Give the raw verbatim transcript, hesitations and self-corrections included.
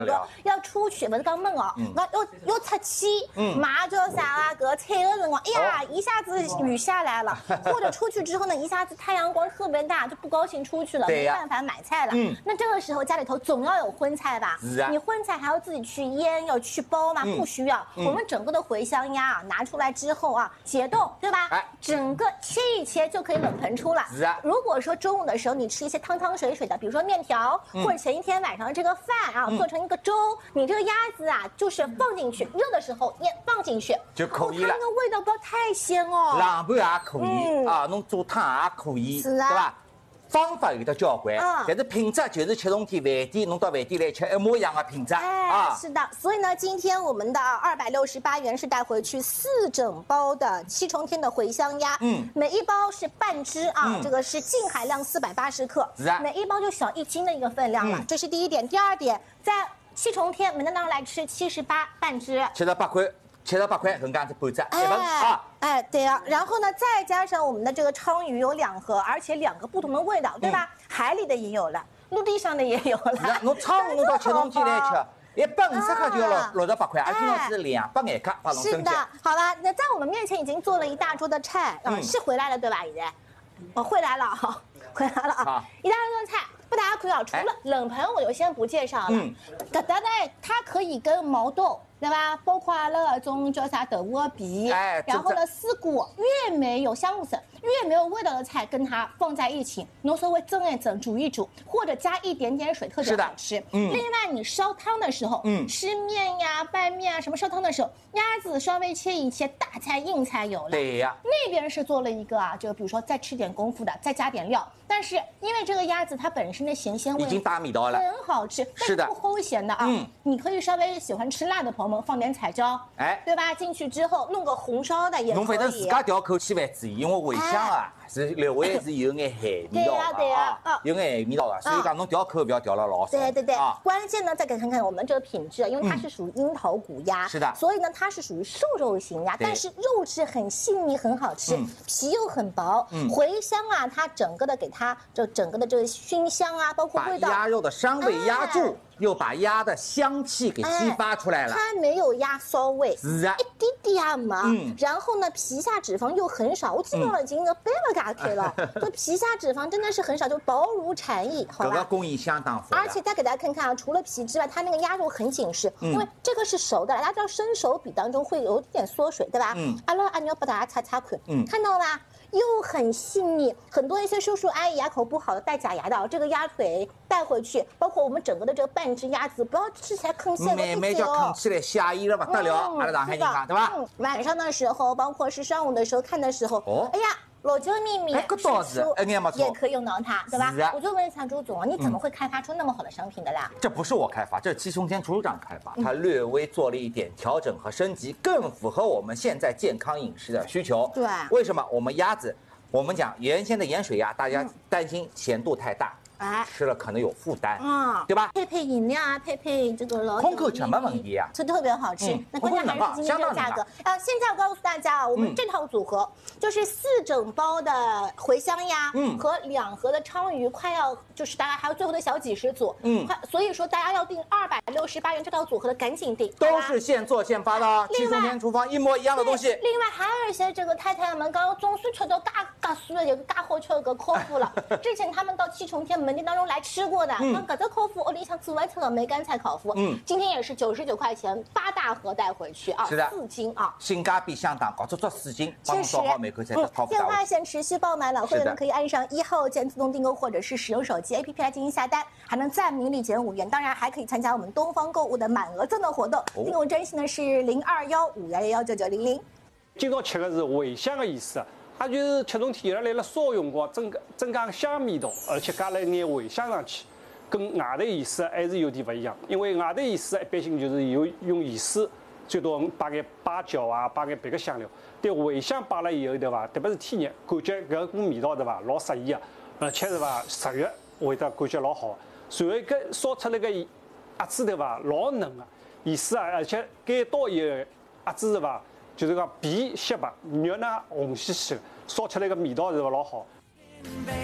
要要出去，不是讲闷哦，我要要出去，买叫啥啊？搿菜的辰光，哎呀，一下子雨下来了，或者出去之后呢，一下子太阳光特别大，就不高兴出去了，没办法买菜了。嗯，那这个时候家里头总要有荤菜吧？是啊，你荤菜还要自己去腌，要去包吗？不需要，我们整个的茴香鸭啊拿出来之后啊，解冻，对吧？哎，整个切一切就可以冷盆出了。是啊，如果说中午的时候你吃一些汤汤水水的，比如说面条，或者前一天晚上的这个饭啊，做成一个粥，你这个鸭子啊，就是放进去，热的时候也放进去就可以了。 它那个味道不要太鲜哦。 冷盘也可以啊，侬做汤也可以， 是啊， 对吧？方法有的交关，但是品质就是七重天饭店，侬到饭店来吃一模一样的品质啊。 是的，所以呢，今天我们的二百六十八元是带回去四整包的七重天的茴香鸭，嗯，每一包是半只啊，这个是净含量四百八十克，是啊，每一包就小一斤的一个分量了，这是第一点。第二点，在七重天门当来吃七十八半只， 七十八块。七十八块，横杠子半只，一份啊！ 哎，对啊，然后呢，再加上我们的这个鲳鱼有两盒，而且两个不同的味道，对吧？海里的也有了，陆地上的也有了。 侬鲳鱼侬到七重天来吃，一百五十克就要六六十八块，而且呢是两百眼克，把侬是的，好了，那在我们面前已经做了一大桌的菜，嗯，是回来了对吧？已经，哦，回来了哈，回来了啊！一大桌菜。不，大家可以啊，除了冷盆，我就先不介绍了。嗯，搿搭呢，它可以跟毛豆，对吧？包括那种叫啥豆腐的皮，哎，然后呢，丝瓜越没有香木笋，越没有味道的菜，跟它放在一起，侬稍微蒸一蒸，煮一煮，或者加一点点水，特别好吃。嗯，另外你烧汤的时候，嗯，吃面呀、拌面啊，什么烧汤的时候，鸭子稍微切一切，大菜硬菜有了。 对呀， 那边是做了一个啊，就比如说再吃点功夫的，再加点料，但是因为这个鸭子它本身的咸鲜味已经打味道了， 很好吃， 是的， 不齁咸的啊。嗯，你可以稍微喜欢吃辣的朋友们放点彩椒，哎，对吧？进去之后弄个红烧的也可以。 侬反正自家调口千万注意，因为茴香啊是略微是有眼海味道的啊，有眼海味道的，所以讲侬调口不要调了老少。 对对对，关键呢再给看看我们这个品质，因为它是属于樱桃骨鸭， 是的， 所以呢它是属于瘦肉型鸭，但是肉质很细腻，很好吃，皮又很薄。嗯，茴香啊，它整个的给它这整个的这个熏香啊，包括味道， 把鸭肉的膻味压住。又把鸭的香气给激发出来了， 它没有鸭骚味， 是啊， 一点点啊嘛。嗯，然后呢，皮下脂肪又很少，我基本上已经个背了嘎开了，这皮下脂肪真的是很少，就薄如蝉翼，好吧？ 这个工艺相当丰。 而且再给大家看看啊，除了皮之外，它那个鸭肉很紧实，因为这个是熟的，大家知道生熟比当中会有点缩水，对吧？嗯，阿拉阿妞把大家擦擦看，嗯，看到了吧？又很细腻，很多一些叔叔阿姨牙口不好的带假牙的，这个鸭腿带回去，包括我们整个的这个半只鸭子，不要吃起来坑线了，慢慢叫坑起来下意了不得了，阿拉上海人讲对吧？ 晚上的时候，包括是上午的时候看的时候，哦，哎呀。老酒秘密， 哎，搿倒是，哎，没错， 也可以用到它，对吧？我就问一下周总，你怎么会开发出那么好的商品的啦？ 这不是我开发，这是七重天厨师长开发，他略微做了一点调整和升级，更符合我们现在健康饮食的需求。 对， 为什么我们鸭子，我们讲原先的盐水鸭，大家担心咸度太大。哎，吃了可能有负担，嗯，对吧？ 配配饮料啊，配配这个老空口吃没问题啊， 吃特别好吃。那关键还是今天这个价格。呃，现在我告诉大家啊，我们这套组合就是四整包的茴香鸭，嗯，和两盒的鲳鱼，快要就是大概还有最后的小几十组，嗯，快，所以说大家要订二百六十八元这套组合的，赶紧订， 都是现做现发的，七重天厨房一模一样的东西。 另外还有一些这个太太们刚刚总算吃到嘎嘎酥的，有个嘎好吃的个口福了。之前他们到七重天门店当中来吃过的，那搿只口福屋里向做完吃了梅干菜烤麸，嗯，今天也是九十九块钱八大盒带回去啊， 是的， 四斤啊， 性价比相当高，足足四斤，帮做好每口菜的烤麸。 电话线持续爆满，老会员们可以按上一号键自动订购，或者是使用手机 A P P 来进行下单，还能暂名利减五元，当然还可以参加我们东方购物的满额赠的活动，订购专线呢是零二幺五幺幺幺九九零零。 今朝吃的是茴香的意思。它就是七重天原来辣烧用光增增加香味道，而且加了一眼茴香上去，跟外头意思还是有点不一样。因为外头意思一般性就是有用盐水，最多摆眼八角啊，摆眼别个香料。但茴香摆了以后，对伐？特别是天热，感觉搿股味道对伐，老适宜啊，而且对伐，食欲会得感觉老好。随后搿烧出来个鸭子对伐，老嫩啊，盐水啊，而且改刀以后鸭子对伐？就是讲皮细白，肉呢红兮兮的，烧出来个味道是老好。